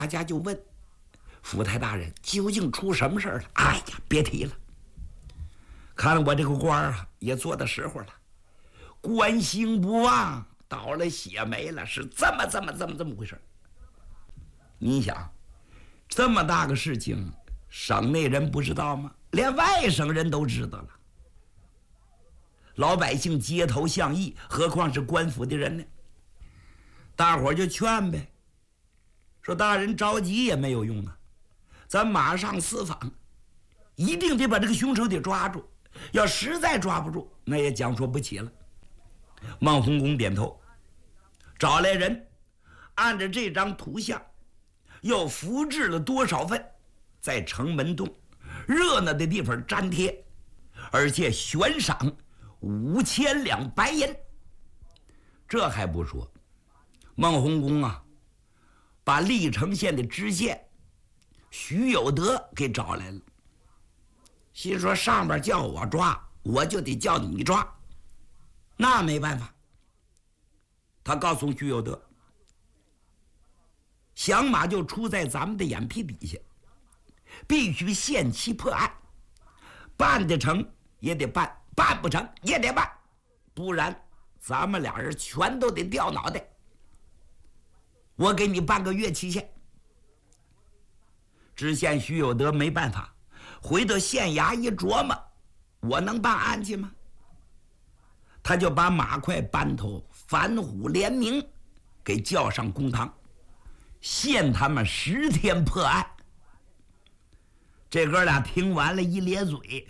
大家就问府台大人究竟出什么事了？哎呀，别提了，看来我这个官啊也做到时候了，官星不旺，倒了血霉了，是这么回事。你想，这么大个事情，省内人不知道吗？连外省人都知道了。老百姓街头巷议，何况是官府的人呢？大伙儿就劝呗，说大人着急也没有用啊，咱马上私访，一定得把这个凶手得抓住。要实在抓不住，那也讲说不起了。孟洪公点头，找来人，按着这张图像，又复制了多少份，在城门洞热闹的地方粘贴，而且悬赏5000两白银。这还不说，孟洪公啊，把历城县的知县徐有德给找来了，心说上边叫我抓，我就得叫你抓，那没办法。他告诉徐有德，响马就出在咱们的眼皮底下，必须限期破案，办得成也得办，办不成也得办，不然咱们俩人全都得掉脑袋。我给你半个月期限。知县徐有德没办法，回到县衙一琢磨，我能办案去吗？他就把马快、班头、樊虎、连明给叫上公堂，限他们10天破案。这哥俩听完了，一咧嘴：“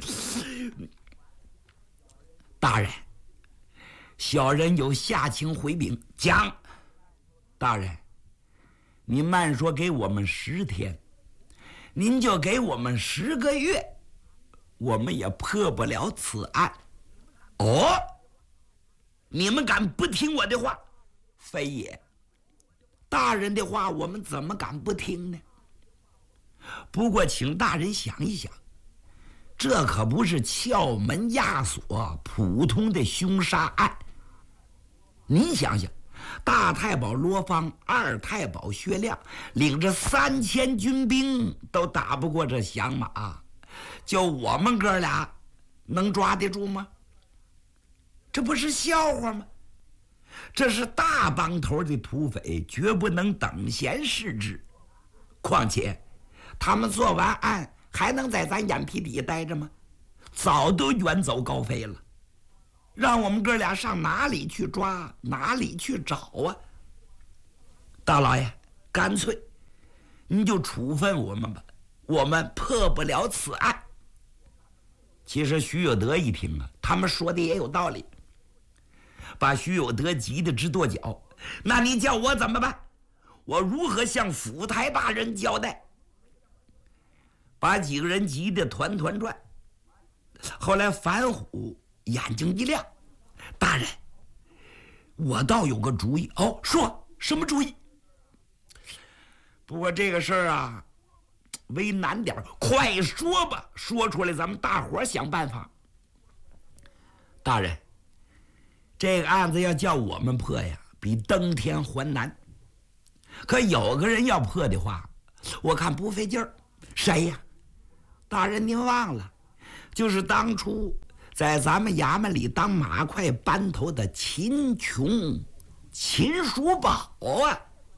大人，小人有下情回禀。”讲。大人，您慢说给我们10天，您就给我们10个月，我们也破不了此案。哦，你们敢不听我的话？非也。大人的话我们怎么敢不听呢？不过请大人想一想，这可不是撬门压锁普通的凶杀案。你想想，大太保罗芳、二太保薛亮领着3000军兵都打不过这响马，就我们哥俩能抓得住吗？这不是笑话吗？这是大帮头的土匪，绝不能等闲视之。况且他们做完案还能在咱眼皮底下待着吗？早都远走高飞了，让我们哥俩上哪里去抓，哪里去找啊？大老爷，干脆你就处分我们吧，我们破不了此案。其实徐有德一听啊，他们说的也有道理，把徐有德急得直跺脚。那你叫我怎么办？我如何向府台大人交代？把几个人急得团团转。后来樊虎眼睛一亮：“大人，我倒有个主意。”哦，说什么主意？不过这个事儿啊，为难点，快说吧，说出来咱们大伙想办法。大人，这个案子要叫我们破呀，比登天还难。可有个人要破的话，我看不费劲儿。谁呀？大人您忘了，就是当初在咱们衙门里当马快班头的秦琼、秦叔宝啊。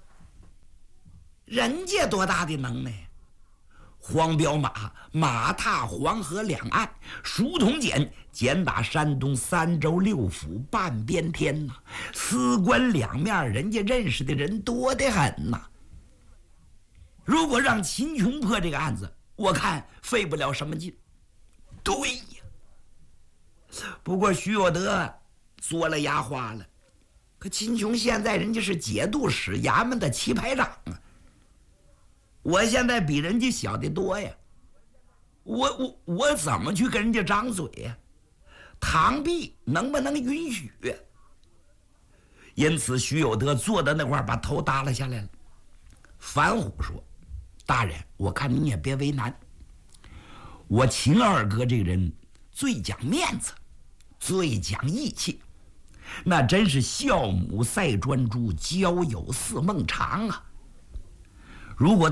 人家多大的能耐，黄骠马，马踏黄河两岸，书铜简，简打山东3州6府半边天呐，司官两面，人家认识的人多得很呐。如果让秦琼破这个案子，我看费不了什么劲。对呀，不过徐有德做了牙花了，可秦琼现在人家是节度使衙门的旗排长啊，我现在比人家小得多呀，我怎么去跟人家张嘴呀？堂弟能不能允许？因此徐有德坐在那块儿，把头耷拉下来了。樊虎说：“大人，我看你也别为难，我秦二哥这个人最讲面子，最讲义气，那真是孝母赛专诸，交友似孟尝啊。 如果